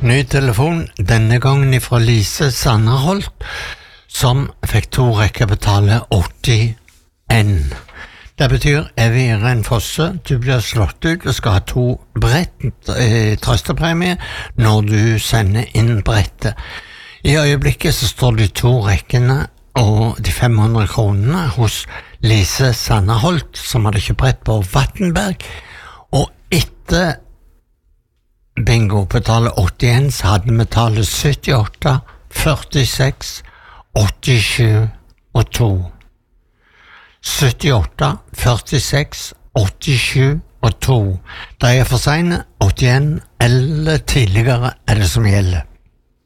Ny telefon, denne gangen fra Lise Sannerholt, som fikk 2 rekker betale 80 N. Det betyr Evy Irene Fosse, du blir slått ut og skal ha 2 brett trøstepremie når du sender inn brettet. I øyeblikket så står de 2 rekkene og de 500 kronene hos Lise Sannerholt, som hadde kjøpt brett på Vattenberg, og etter bingo betaler 81, så hadde vi tallet 78, 46, 87 og 2. 78, 46, 87 og 2. Da er jeg for sene, 81 eller tidligere er det som gjelder.